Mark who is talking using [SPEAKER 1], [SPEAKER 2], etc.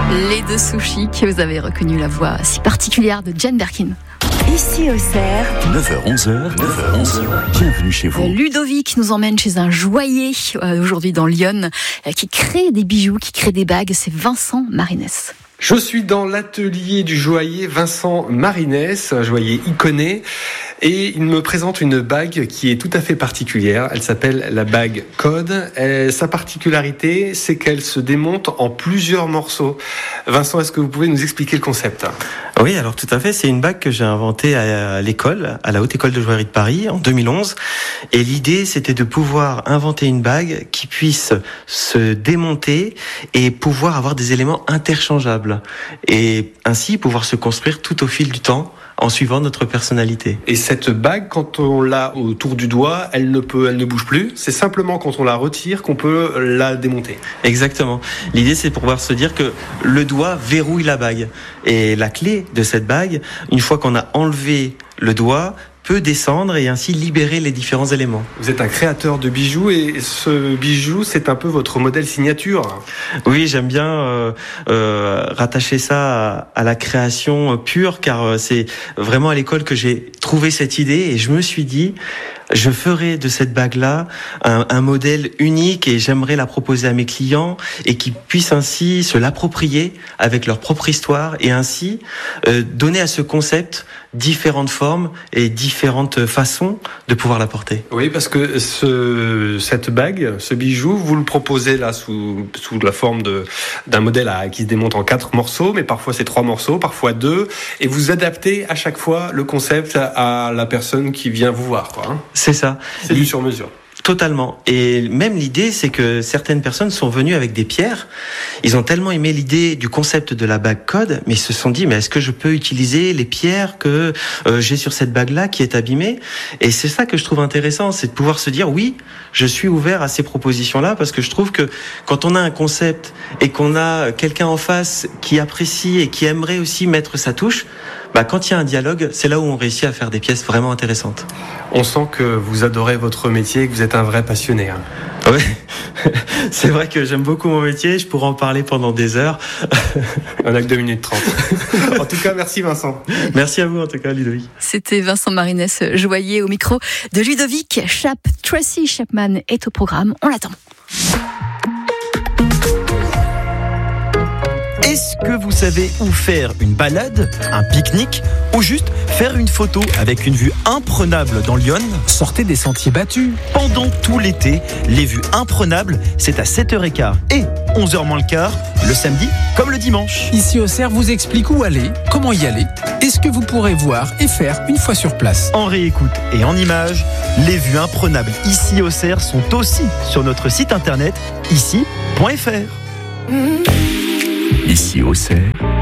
[SPEAKER 1] Les deux sushis, que vous avez reconnu la voix si particulière de Jane Birkin.
[SPEAKER 2] Ici Auxerre,
[SPEAKER 3] 9h-11h, bienvenue chez vous.
[SPEAKER 1] Ludovic nous emmène chez un joaillier, aujourd'hui dans Lyon, qui crée des bijoux, qui crée des bagues, c'est Vincent Marinès.
[SPEAKER 4] Je suis dans l'atelier du joaillier Vincent Marinès, un joaillier iconé, et il me présente une bague qui est tout à fait particulière. Elle s'appelle la bague Code. Sa particularité, c'est qu'elle se démonte en plusieurs morceaux. Vincent, est-ce que vous pouvez nous expliquer le concept ?
[SPEAKER 5] Oui, alors tout à fait. C'est une bague que j'ai inventée à l'école, à la Haute École de Joaillerie de Paris, en 2011. Et l'idée, c'était de pouvoir inventer une bague qui puisse se démonter et pouvoir avoir des éléments interchangeables. Et ainsi pouvoir se construire tout au fil du temps en suivant notre personnalité.
[SPEAKER 4] Et cette bague, quand on l'a autour du doigt, elle ne bouge plus. C'est simplement quand on la retire qu'on peut la démonter.
[SPEAKER 5] Exactement. L'idée, c'est pour pouvoir se dire que le doigt verrouille la bague. Et la clé de cette bague, une fois qu'on a enlevé le doigt, peut descendre et ainsi libérer les différents éléments.
[SPEAKER 4] Vous êtes un créateur de bijoux et ce bijou, c'est un peu votre modèle signature.
[SPEAKER 5] Oui, j'aime bien rattacher ça à la création pure, car c'est vraiment à l'école que j'ai trouvé cette idée et je me suis dit, je ferai de cette bague-là un modèle unique et j'aimerais la proposer à mes clients et qu'ils puissent ainsi se l'approprier avec leur propre histoire et ainsi donner à ce concept différentes formes et différentes façons de pouvoir la porter.
[SPEAKER 4] Oui, parce que cette bague, ce bijou, vous le proposez là sous la forme d'un modèle qui se démonte en 4 morceaux, mais parfois c'est 3 morceaux, parfois 2, et vous adaptez à chaque fois le concept à la personne qui vient vous voir, quoi.
[SPEAKER 5] C'est ça.
[SPEAKER 4] C'est du sur-mesure.
[SPEAKER 5] Totalement. Et même l'idée, c'est que certaines personnes sont venues avec des pierres. Ils ont tellement aimé l'idée du concept de la bague Code, mais ils se sont dit, mais est-ce que je peux utiliser les pierres que j'ai sur cette bague-là qui est abîmée ? Et c'est ça que je trouve intéressant, c'est de pouvoir se dire, oui, je suis ouvert à ces propositions-là, parce que je trouve que quand on a un concept et qu'on a quelqu'un en face qui apprécie et qui aimerait aussi mettre sa touche, quand il y a un dialogue, c'est là où on réussit à faire des pièces vraiment intéressantes.
[SPEAKER 4] On sent que vous adorez votre métier et que vous êtes un vrai passionné.
[SPEAKER 5] Oui, c'est vrai que j'aime beaucoup mon métier, je pourrais en parler pendant des heures.
[SPEAKER 4] On n'a que 2 minutes 30. En tout cas, merci Vincent.
[SPEAKER 5] Merci à vous en tout cas, Ludovic.
[SPEAKER 1] C'était Vincent Marinès, joaillier au micro de Ludovic Chap. Tracy Chapman est au programme, on l'attend.
[SPEAKER 6] Est-ce que vous savez où faire une balade, un pique-nique ou juste faire une photo avec une vue imprenable dans Lyon ?
[SPEAKER 7] Sortez des sentiers battus.
[SPEAKER 6] Pendant tout l'été, les vues imprenables, c'est à 7h15 et 11h moins le quart, le samedi comme le dimanche.
[SPEAKER 7] Ici Auxerre vous explique où aller, comment y aller et ce que vous pourrez voir et faire une fois sur place.
[SPEAKER 6] En réécoute et en images, les vues imprenables ici Auxerre sont aussi sur notre site internet ici.fr.
[SPEAKER 3] Ici Auxerre,